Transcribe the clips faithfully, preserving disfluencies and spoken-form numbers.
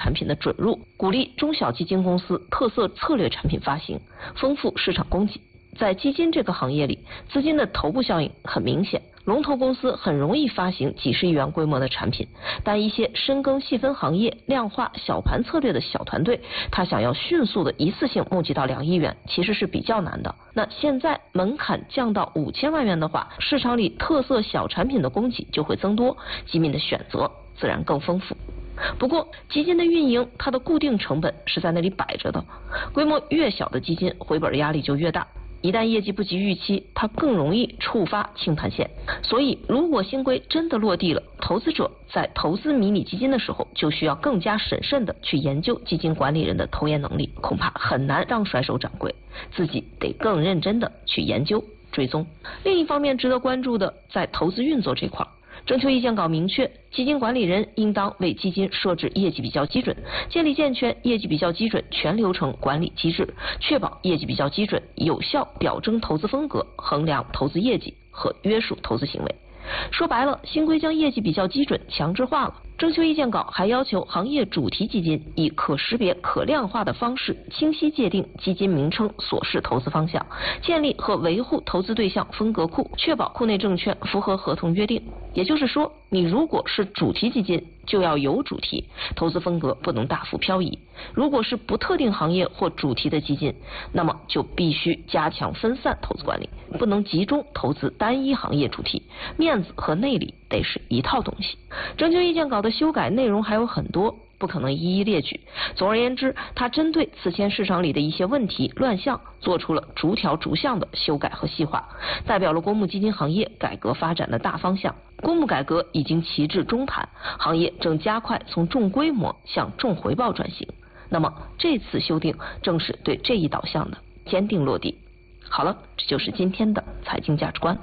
产品的准入，鼓励中小基金公司特色策略产品发行，丰富市场供给。在基金这个行业里，资金的头部效应很明显，龙头公司很容易发行几十亿元规模的产品，但一些深耕细分行业、量化小盘策略的小团队，他想要迅速的一次性募集到两亿元，其实是比较难的。那现在门槛降到五千万元的话，市场里特色小产品的供给就会增多，基民的选择自然更丰富。不过基金的运营，它的固定成本是在那里摆着的，规模越小的基金回本压力就越大，一旦业绩不及预期，它更容易触发清盘线。所以如果新规真的落地了，投资者在投资迷你基金的时候，就需要更加审慎的去研究基金管理人的投研能力，恐怕很难让甩手掌柜，自己得更认真的去研究追踪。另一方面值得关注的，在投资运作这块，征求意见稿明确，基金管理人应当为基金设置业绩比较基准，建立健全业绩比较基准全流程管理机制，确保业绩比较基准有效表征投资风格，衡量投资业绩和约束投资行为。说白了，新规将业绩比较基准强制化了。征求意见稿还要求行业主题基金以可识别可量化的方式清晰界定基金名称所示投资方向，建立和维护投资对象分隔库，确保库内证券符合合同约定。也就是说，你如果是主题基金，就要有主题，投资风格不能大幅漂移；如果是不特定行业或主题的基金，那么就必须加强分散投资管理，不能集中投资单一行业主题，面子和内里得是一套东西。征求意见稿的修改内容还有很多，不可能一一列举。总而言之，它针对此前市场里的一些问题乱象，做出了逐条逐项的修改和细化，代表了公募基金行业改革发展的大方向。公募改革已经骑至中盘，行业正加快从重规模向重回报转型。那么这次修订正是对这一导向的坚定落地。好了，这就是今天的财经价值观。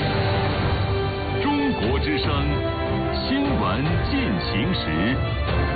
中国之声，新闻进行时。